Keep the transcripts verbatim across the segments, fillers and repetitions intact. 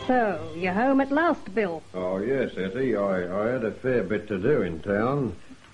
So, you're home at last, Bill. Oh, yes, Etty. I, I had a fair bit to do in town.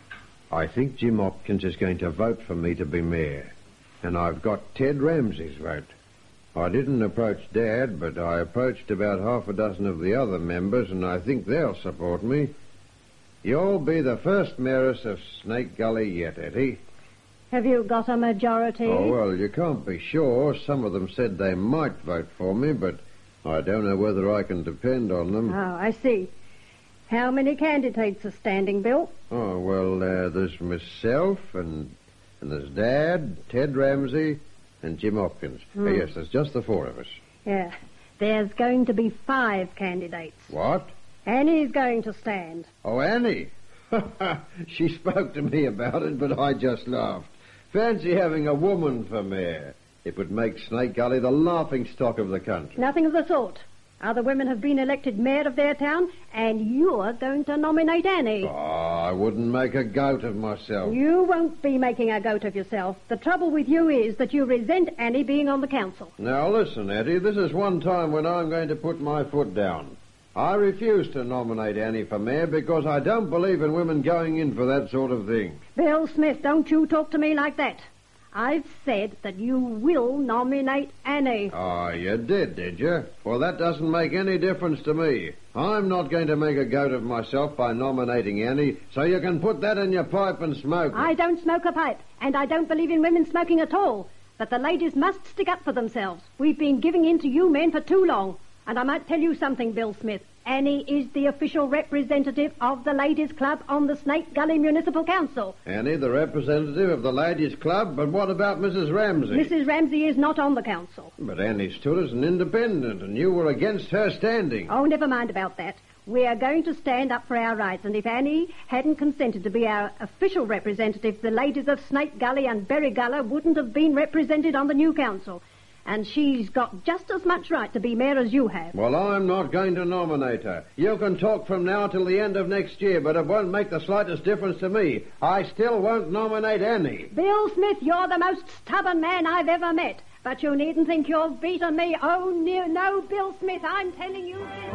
I think Jim Hopkins is going to vote for me to be mayor. And I've got Ted Ramsey's vote. I didn't approach Dad, but I approached about half a dozen of the other members, and I think they'll support me. You'll be the first mayoress of Snake Gully yet, Etty. Have you got a majority? Oh, well, you can't be sure. Some of them said they might vote for me, but I don't know whether I can depend on them. Oh, I see. How many candidates are standing, Bill? Oh, well, uh, there's myself, and, and there's Dad, Ted Ramsey, and Jim Hopkins. Hmm. Uh, yes, there's just the four of us. Yeah. There's going to be five candidates. What? Annie's going to stand. Oh, Annie. She spoke to me about it, but I just laughed. Fancy having a woman for mayor. It would make Snake Gully the laughing stock of the country. Nothing of the sort. Other women have been elected mayor of their town, and you're going to nominate Annie. Oh, I wouldn't make a goat of myself. You won't be making a goat of yourself. The trouble with you is that you resent Annie being on the council. Now, listen, Eddie, this is one time when I'm going to put my foot down. I refuse to nominate Annie for mayor because I don't believe in women going in for that sort of thing. Bill Smith, don't you talk to me like that. I've said that you will nominate Annie. Oh, you did, did you? Well, that doesn't make any difference to me. I'm not going to make a goat of myself by nominating Annie, so you can put that in your pipe and smoke it. I don't smoke a pipe, and I don't believe in women smoking at all. But the ladies must stick up for themselves. We've been giving in to you men for too long. And I might tell you something, Bill Smith. Annie is the official representative of the Ladies' Club on the Snake Gully Municipal Council. Annie, the representative of the Ladies' Club? But what about Missus Ramsey? Missus Ramsey is not on the council. But Annie stood as an independent, and you were against her standing. Oh, never mind about that. We are going to stand up for our rights, and if Annie hadn't consented to be our official representative, the ladies of Snake Gully and Berrygullah wouldn't have been represented on the new council. And she's got just as much right to be mayor as you have. Well, I'm not going to nominate her. You can talk from now till the end of next year, but it won't make the slightest difference to me. I still won't nominate Annie. Bill Smith, you're the most stubborn man I've ever met. But you needn't think you've beaten me. Oh, no, no, Bill Smith, I'm telling you...